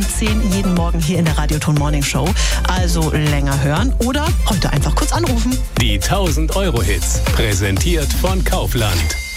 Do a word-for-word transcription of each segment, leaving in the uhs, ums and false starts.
zehn jeden Morgen hier in der Radioton Morning Show. Also länger hören oder heute einfach kurz anrufen. Die tausend Euro Hits, präsentiert von Kaufland.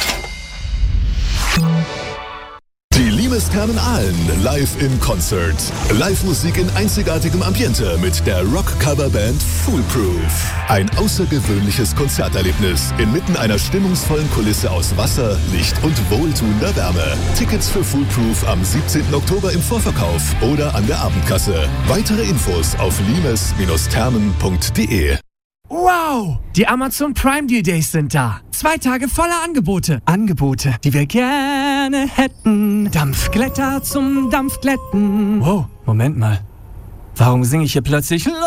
Die Limesthermen Aalen live im Konzert. Live-Musik in einzigartigem Ambiente mit der Rock-Cover-Band Foolproof. Ein außergewöhnliches Konzerterlebnis inmitten einer stimmungsvollen Kulisse aus Wasser, Licht und wohltuender Wärme. Tickets für Foolproof am siebzehnten Oktober im Vorverkauf oder an der Abendkasse. Weitere Infos auf limes Thermen punkt de. Wow! Die Amazon Prime Deal Days sind da. Zwei Tage voller Angebote. Angebote, die wir gerne hätten. Dampfglätter zum Dampfglätten. Wow, Moment mal. Warum singe ich hier plötzlich los?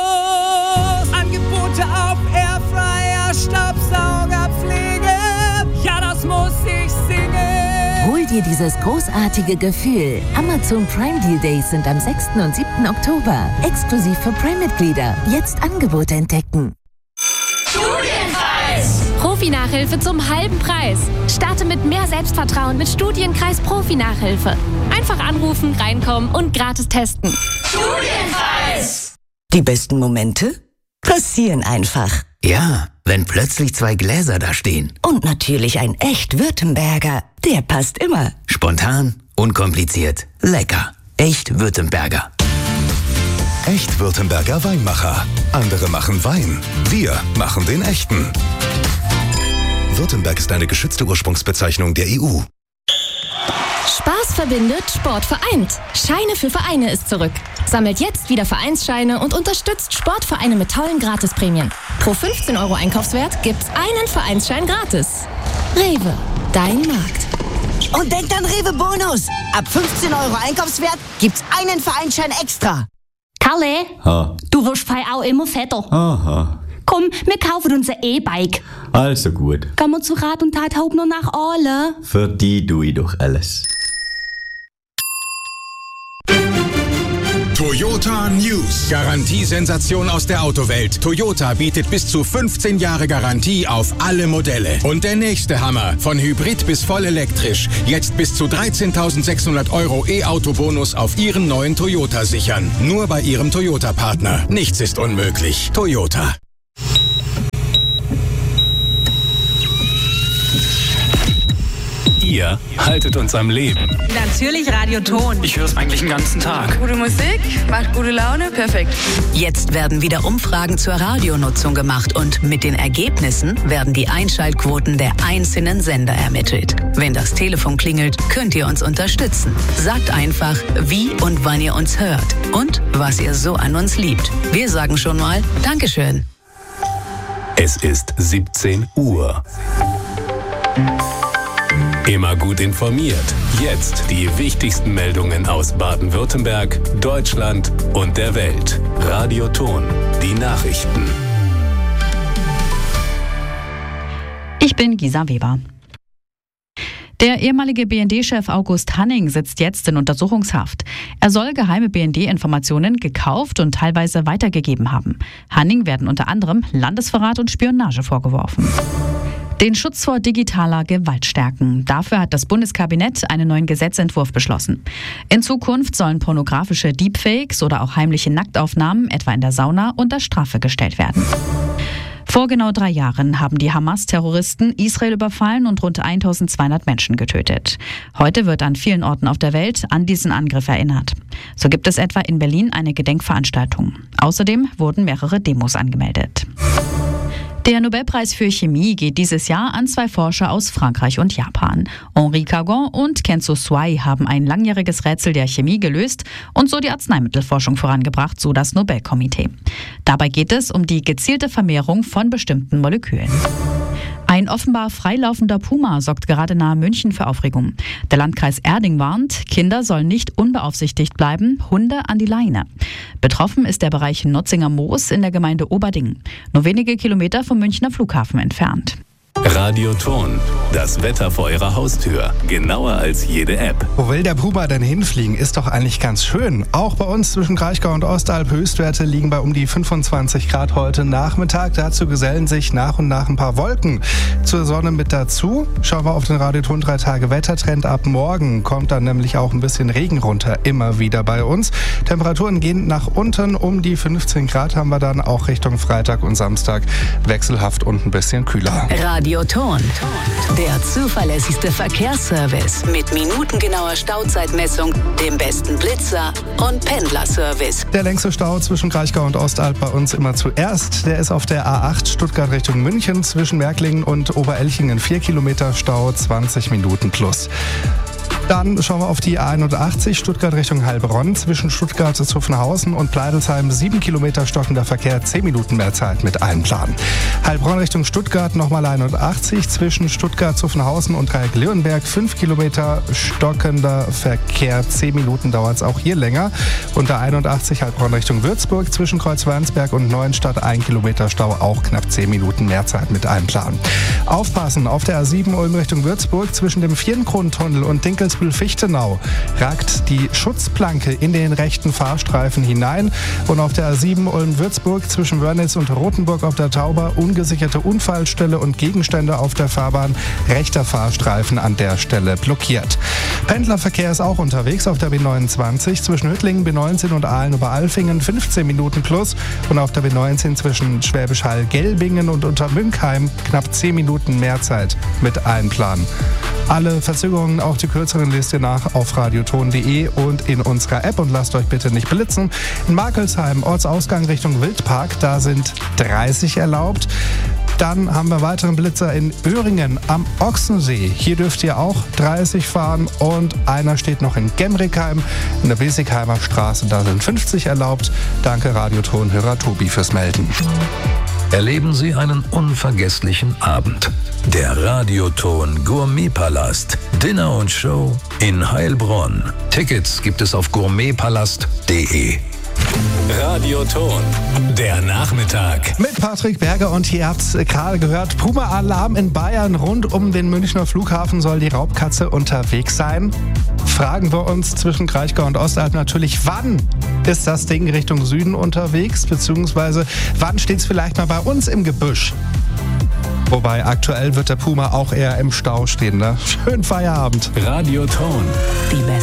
Angebote auf Airfryer, Staubsaugerpflege. Ja, das muss ich singen. Hol dir dieses großartige Gefühl. Amazon Prime Deal Days sind am sechsten und siebten Oktober. Exklusiv für Prime-Mitglieder. Jetzt Angebote entdecken. Studienkreis! Profi-Nachhilfe zum halben Preis. Starte mit mehr Selbstvertrauen mit Studienkreis Profi-Nachhilfe. Einfach anrufen, reinkommen und gratis testen. Studienkreis! Die besten Momente passieren einfach. Ja, wenn plötzlich zwei Gläser da stehen. Und natürlich ein echt Württemberger. Der passt immer. Spontan, unkompliziert, lecker. Echt Württemberger. Echt Württemberger Weinmacher. Andere machen Wein. Wir machen den echten. Württemberg ist eine geschützte Ursprungsbezeichnung der E U. Spaß verbindet, Sport vereint. Scheine für Vereine ist zurück. Sammelt jetzt wieder Vereinsscheine und unterstützt Sportvereine mit tollen Gratisprämien. Pro fünfzehn Euro Einkaufswert gibt's einen Vereinsschein gratis. Rewe, dein Markt. Und denkt an Rewe Bonus. Ab fünfzehn Euro Einkaufswert gibt's einen Vereinsschein extra. Kalle, ha. Du wirst bald auch immer fetter. Aha. Komm, wir kaufen uns ein E-Bike. Also gut. Gehen wir zu Rat und Tat haupt nur nach Aale. Für die tue ich doch alles. Toyota News. Garantiesensation aus der Autowelt. Toyota bietet bis zu fünfzehn Jahre Garantie auf alle Modelle. Und der nächste Hammer. Von Hybrid bis voll elektrisch. Jetzt bis zu dreizehntausendsechshundert Euro E-Auto-Bonus auf Ihren neuen Toyota sichern. Nur bei Ihrem Toyota-Partner. Nichts ist unmöglich. Toyota. Ihr haltet uns am Leben. Natürlich Radioton. Ich höre es eigentlich den ganzen Tag. Gute Musik, macht gute Laune, perfekt. Jetzt werden wieder Umfragen zur Radionutzung gemacht und mit den Ergebnissen werden die Einschaltquoten der einzelnen Sender ermittelt. Wenn das Telefon klingelt, könnt ihr uns unterstützen. Sagt einfach, wie und wann ihr uns hört und was ihr so an uns liebt. Wir sagen schon mal Dankeschön. Es ist siebzehn Uhr. Immer gut informiert. Jetzt die wichtigsten Meldungen aus Baden-Württemberg, Deutschland und der Welt. Radioton, die Nachrichten. Ich bin Gisa Weber. Der ehemalige B N D-Chef August Hanning sitzt jetzt in Untersuchungshaft. Er soll geheime B N D-Informationen gekauft und teilweise weitergegeben haben. Hanning werden unter anderem Landesverrat und Spionage vorgeworfen. Den Schutz vor digitaler Gewalt stärken. Dafür hat das Bundeskabinett einen neuen Gesetzentwurf beschlossen. In Zukunft sollen pornografische Deepfakes oder auch heimliche Nacktaufnahmen, etwa in der Sauna, unter Strafe gestellt werden. Vor genau drei Jahren haben die Hamas-Terroristen Israel überfallen und rund eintausendzweihundert Menschen getötet. Heute wird an vielen Orten auf der Welt an diesen Angriff erinnert. So gibt es etwa in Berlin eine Gedenkveranstaltung. Außerdem wurden mehrere Demos angemeldet. Der Nobelpreis für Chemie geht dieses Jahr an zwei Forscher aus Frankreich und Japan. Henri Cagon und Kenzo Swai haben ein langjähriges Rätsel der Chemie gelöst und so die Arzneimittelforschung vorangebracht, so das Nobelkomitee. Dabei geht es um die gezielte Vermehrung von bestimmten Molekülen. Ein offenbar freilaufender Puma sorgt gerade nahe München für Aufregung. Der Landkreis Erding warnt, Kinder sollen nicht unbeaufsichtigt bleiben, Hunde an die Leine. Betroffen ist der Bereich Notzinger Moos in der Gemeinde Oberding, nur wenige Kilometer vom Münchner Flughafen entfernt. Radioton, das Wetter vor Ihrer Haustür. Genauer als jede App. Wo will der Puma denn hinfliegen? Ist doch eigentlich ganz schön. Auch bei uns zwischen Kraichgau und Ostalb Höchstwerte liegen bei um die fünfundzwanzig Grad heute Nachmittag. Dazu gesellen sich nach und nach ein paar Wolken zur Sonne mit dazu. Schauen wir auf den Radioton drei Tage Wettertrend. Ab morgen kommt dann nämlich auch ein bisschen Regen runter, immer wieder bei uns. Temperaturen gehen nach unten. Um die fünfzehn Grad haben wir dann auch Richtung Freitag und Samstag wechselhaft und ein bisschen kühler. Radioton, der zuverlässigste Verkehrsservice mit minutengenauer Stauzeitmessung, dem besten Blitzer und Pendlerservice. Der längste Stau zwischen Kraichgau und Ostalb bei uns immer zuerst. Der ist auf der A acht Stuttgart Richtung München zwischen Märklingen und Oberelchingen. vier Kilometer Stau, zwanzig Minuten plus. Dann schauen wir auf die A einundachtzig Stuttgart Richtung Heilbronn. Zwischen Stuttgart, Zuffenhausen und Pleidelsheim sieben Kilometer stockender Verkehr, zehn Minuten mehr Zeit mit einplanen. Heilbronn Richtung Stuttgart nochmal einundachtzig. Zwischen Stuttgart, Zuffenhausen und Dreieck-Leonberg fünf Kilometer stockender Verkehr, zehn Minuten dauert es auch hier länger. Und der einundachtzig Heilbronn Richtung Würzburg. Zwischen Kreuzwernsberg und Neuenstadt ein Kilometer Stau, auch knapp zehn Minuten mehr Zeit mit einplanen. Aufpassen, auf der A sieben Ulm Richtung Würzburg zwischen dem Vierenkrontunnel und Dinkelsbühl Fichtenau ragt die Schutzplanke in den rechten Fahrstreifen hinein. Und auf der A sieben Ulm-Würzburg zwischen Wörnitz und Rothenburg auf der Tauber ungesicherte Unfallstelle und Gegenstände auf der Fahrbahn. Rechter Fahrstreifen an der Stelle blockiert. Pendlerverkehr ist auch unterwegs auf der B neunundzwanzig zwischen Hüttlingen, B neunzehn und Aalen über Alfingen fünfzehn Minuten plus. Und auf der B neunzehn zwischen Schwäbisch Hall, Gelbingen und Untermünkheim knapp zehn Minuten mehr Zeit mit einplanen. Alle Verzögerungen, auch die kürzeren, lest ihr nach auf radioton punkt de und in unserer App und lasst euch bitte nicht blitzen. In Markelsheim, Ortsausgang Richtung Wildpark, da sind dreißig erlaubt. Dann haben wir weiteren Blitzer in Öhringen am Ochsensee. Hier dürft ihr auch dreißig fahren und einer steht noch in Gemrickheim in der Besigheimer Straße. Da sind fünfzig erlaubt. Danke Radioton-Hörer Tobi fürs Melden. Erleben Sie einen unvergesslichen Abend. Der Radioton Gourmetpalast. Dinner und Show in Heilbronn. Tickets gibt es auf gourmetpalast punkt de. Radioton, der Nachmittag. Mit Patrick Berger und ihr habt es gerade gehört, Puma-Alarm in Bayern. Rund um den Münchner Flughafen soll die Raubkatze unterwegs sein. Fragen wir uns zwischen Kraichgau und Ostalb natürlich, wann ist das Ding Richtung Süden unterwegs? Beziehungsweise wann steht es vielleicht mal bei uns im Gebüsch? Wobei aktuell wird der Puma auch eher im Stau stehen. Ne? Schönen Feierabend. Radioton. Die beste